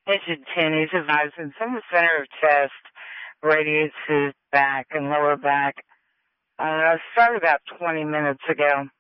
Patient 10 is advising from the center of chest, radius his back and lower back. Started about 20 minutes ago.